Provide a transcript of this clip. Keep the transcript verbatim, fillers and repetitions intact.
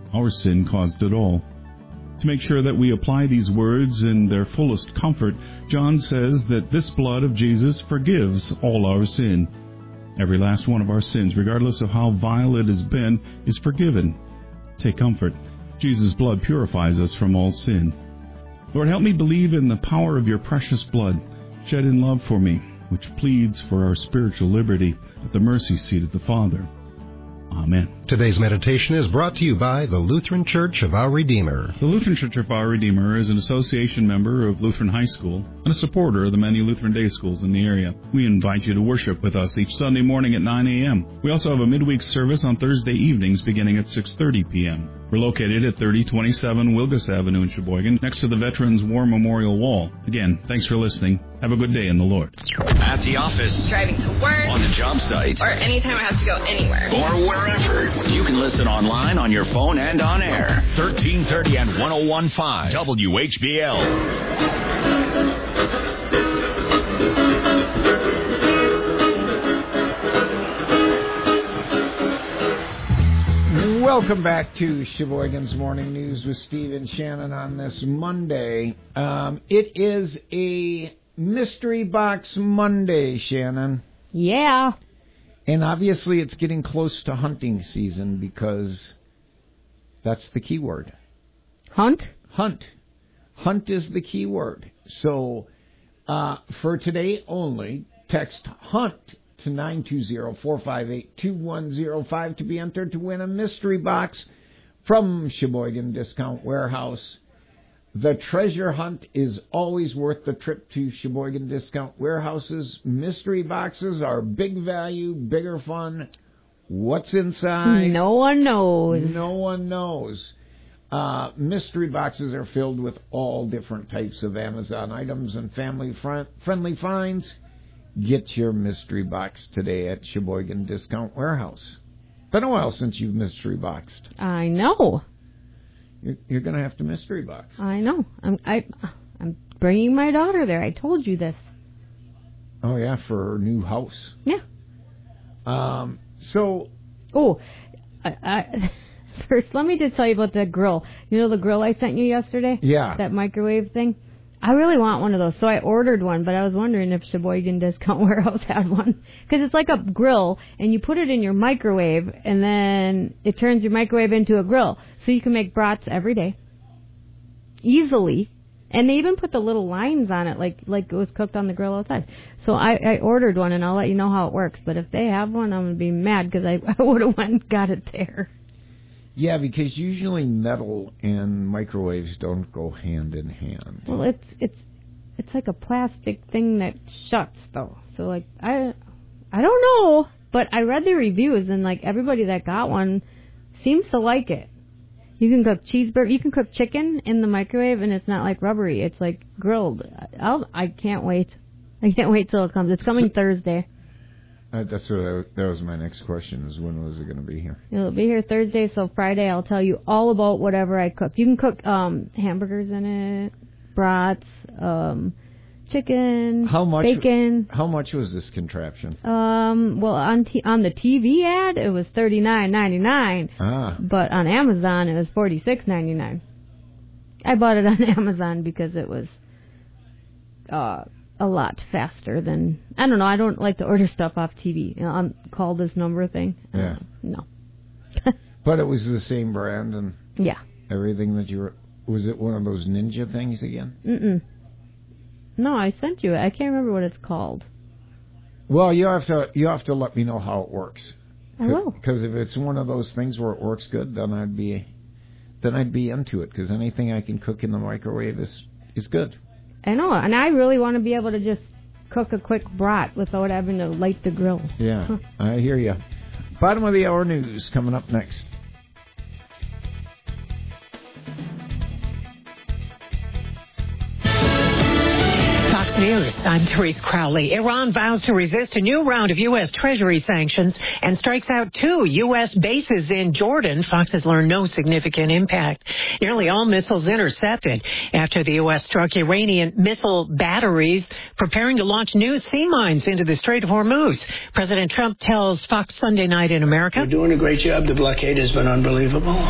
Our sin caused it all. To make sure that we apply these words in their fullest comfort, John says that this blood of Jesus forgives all our sin. Every last one of our sins, regardless of how vile it has been, is forgiven. Take comfort. Jesus' blood purifies us from all sin. Lord, help me believe in the power of your precious blood, shed in love for me, which pleads for our spiritual liberty at the mercy seat of the Father. Amen. Today's meditation is brought to you by the Lutheran Church of Our Redeemer. The Lutheran Church of Our Redeemer is an association member of Lutheran High School and a supporter of the many Lutheran day schools in the area. We invite you to worship with us each Sunday morning at nine a.m. We also have a midweek service on Thursday evenings beginning at six thirty p.m. We're located at thirty twenty-seven Wilgus Avenue in Sheboygan, next to the Veterans War Memorial Wall. Again, thanks for listening. Have a good day in the Lord. At the office, driving to work, on the job site, or anytime I have to go anywhere, or wherever. You can listen online, on your phone, and on air. thirteen thirty and one oh one point five W H B L. Welcome back to Sheboygan's Morning News with Steve and Shannon on this Monday. Um, it is a Mystery Box Monday, Shannon. Yeah. And obviously it's getting close to hunting season because that's the key word. Hunt? Hunt. Hunt is the key word. So uh, for today only, text HUNT to nine two zero, four five eight, two one zero five to be entered to win a mystery box from Sheboygan Discount Warehouse. The treasure hunt is always worth the trip to Sheboygan Discount Warehouse's mystery boxes are big value, bigger fun. What's inside? No one knows. No one knows. Uh, mystery boxes are filled with all different types of Amazon items and family-friendly finds. Get your mystery box today at Sheboygan Discount Warehouse. Been a while since you've mystery boxed. I know. You're, you're going to have to mystery box. I know. I'm I, I'm bringing my daughter there. I told you this. Oh, yeah, for her new house. Yeah. Um. So. Oh, I, I, first, let me just tell you about the grill. You know the grill I sent you yesterday? Yeah. That microwave thing? I really want one of those, so I ordered one, but I was wondering if Sheboygan Discount Warehouse had one. Because it's like a grill, and you put it in your microwave, and then it turns your microwave into a grill. So you can make brats every day. Easily. And they even put the little lines on it, like like it was cooked on the grill outside. So I, I ordered one, and I'll let you know how it works. But if they have one, I'm going to be mad, because I, I would have went and got it there. Yeah, because usually metal and microwaves don't go hand in hand. Well, it's it's it's like a plastic thing that shuts, though. So, like, I I don't know, but I read the reviews, and, like, everybody that got one seems to like it. You can cook cheeseburger, you can cook chicken in the microwave, and it's not, like, rubbery. It's, like, grilled. I'll, I can't wait. I can't wait till it comes. It's coming so, Thursday. Uh, that's what I, that was my next question, is when was it going to be here? It'll be here Thursday, so Friday I'll tell you all about whatever I cook. You can cook um, hamburgers in it, brats, um, chicken, how much, bacon. How much was this contraption? Um, well, on t- on the T V ad, it was thirty-nine ninety-nine, ah. but on Amazon, it was forty-six ninety-nine. I bought it on Amazon because it was... Uh, a lot faster than, I don't know, I don't like to order stuff off T V, you know, on call this number thing. Yeah. Uh, no. But it was the same brand and yeah, everything that you were, was it one of those Ninja things again? Mm-mm. No, I sent you it. I can't remember what it's called. Well, you have to, you have to let me know how it works. I will. Because if it's one of those things where it works good, then I'd be, then I'd be into it, because anything I can cook in the microwave is, is good. I know, and I really want to be able to just cook a quick brat without having to light the grill. Yeah, huh. I hear you. Bottom of the hour news coming up next. News. I'm Therese Crowley. Iran vows to resist a new round of U S. Treasury sanctions and strikes out two U S bases in Jordan. Fox has learned no significant impact. Nearly all missiles intercepted after the U S struck Iranian missile batteries, preparing to launch new sea mines into the Strait of Hormuz. President Trump tells Fox Sunday Night in America, "We're doing a great job. The blockade has been unbelievable.